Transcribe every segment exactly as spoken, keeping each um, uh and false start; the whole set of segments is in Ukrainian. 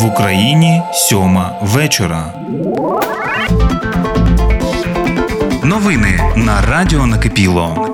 В Україні сьома вечора. Новини на радіо Накипіло.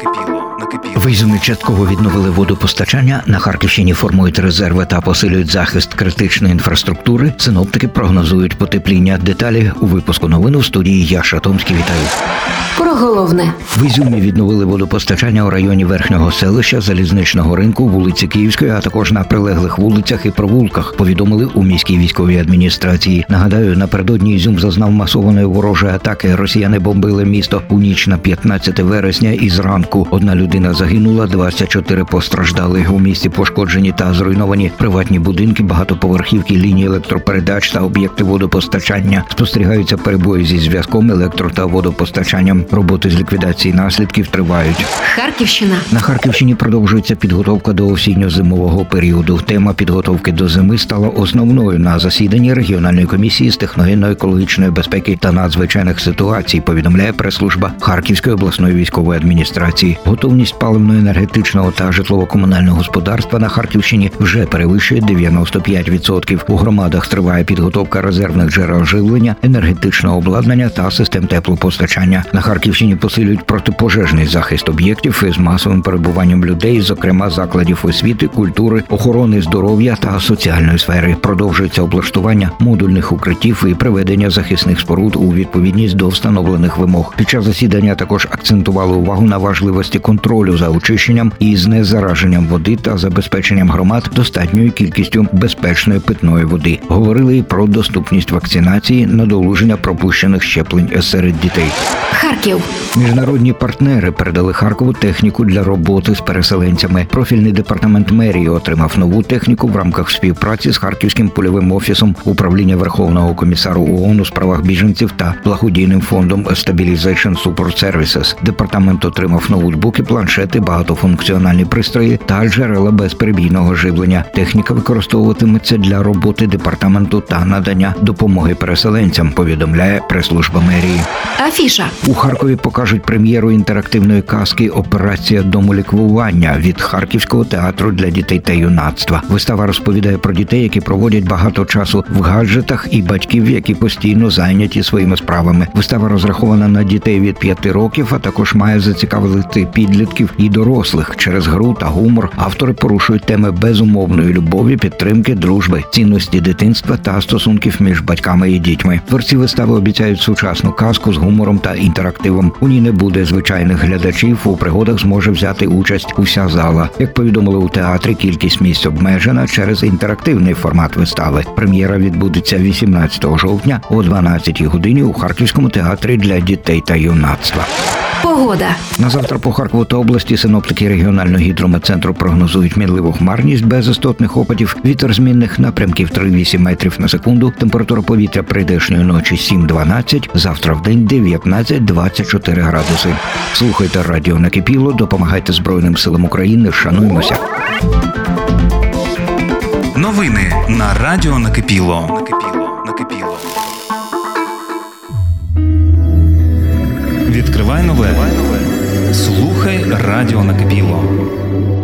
В Ізюмі частково відновили водопостачання, на Харківщині формують резерви та посилюють захист критичної інфраструктури. Синоптики прогнозують потепління. Деталі у випуску новин у студії Яша Томський. Вітаю. Про головне. В Ізюмі відновили водопостачання у районі Верхнього селища, Залізничного ринку, вулиці Київської, а також на прилеглих вулицях і провулках, повідомили у міській військовій адміністрації. Нагадаю, напередодні Ізюм зазнав масованої ворожої атаки. Росіяни бомбили місто у ніч на п'ятнадцяте вересня і зранку. Одна людина загинула, двадцять чотири постраждали. У місті пошкоджені та зруйновані приватні будинки, багатоповерхівки, лінії електропередач та об'єкти водопостачання. Спостерігаються перебої зі зв'язком, електро- та водопостачанням. Роботи з ліквідації наслідків тривають. Харківщина. На Харківщині продовжується підготовка до осінньо-зимового періоду. Тема підготовки до зими стала основною на засіданні регіональної комісії з техногенно-екологічної безпеки та надзвичайних ситуацій, повідомляє прес-служба Харківської обласної військової адміністрації. Готовність паливно-енергетичного та житлово-комунального господарства на Харківщині вже перевищує дев'яносто п'ять відсотків. У громадах триває підготовка резервних джерел живлення, енергетичного обладнання та систем теплопостачання. На Харківщині посилюють протипожежний захист об'єктів із масовим перебуванням людей, зокрема закладів освіти, культури, охорони здоров'я та соціальної сфери. Продовжується облаштування модульних укриттів і приведення захисних споруд у відповідність до встановлених вимог. Під час засідання також акцентували увагу на важливості контролю за очищенням і знезараженням води та забезпеченням громад достатньою кількістю безпечної питної води. Говорили і про доступність вакцинації, надолуження пропущених щеплень серед дітей. Харків. Міжнародні партнери передали Харкову техніку для роботи з переселенцями. Профільний департамент мерії отримав нову техніку в рамках співпраці з Харківським польовим офісом Управління Верховного комісару ООН у справах біженців та благодійним фондом Stabilization Support Services. Департамент отримав ноутбуки, планшети, багатофункціональні пристрої та джерела безперебійного живлення. Техніка використовуватиметься для роботи департаменту та надання допомоги переселенцям, повідомляє прес-служба мерії. Афіша. У Харкові покажуть прем'єру інтерактивної казки «Операція домоліквування» від Харківського театру для дітей та юнацтва. Вистава розповідає про дітей, які проводять багато часу в гаджетах, і батьків, які постійно зайняті своїми справами. Вистава розрахована на дітей від п'яти років, а також має зацікавити підлітків і дорослих. Через гру та гумор автори порушують теми безумовної любові, підтримки, дружби, цінності дитинства та стосунків між батьками і дітьми. Творці вистави обіцяють сучасну казку з гумором та інтерактивом. У ній не буде звичайних глядачів, у пригодах зможе взяти участь уся зала. Як повідомили у театрі, кількість місць обмежена через інтерактивний формат вистави. Прем'єра відбудеться вісімнадцятого жовтня о дванадцятій годині у Харківському театрі для дітей та юнацтва. Погода. На завтра по Харкову та області синоптики регіонального гідрометцентру прогнозують мінливу хмарність без істотних опадів, вітер змінних напрямків три-вісім метрів на секунду, температура повітря прийдешньої ночі сім-дванадцять, завтра в день дев'ятнадцять-двадцять чотири градуси. Слухайте радіо Накипіло, допомагайте Збройним силам України, шануймося. Новини на радіо Накипіло. Накипіло. Накипіло. Відкривай нове. Слухай радіо Накипіло.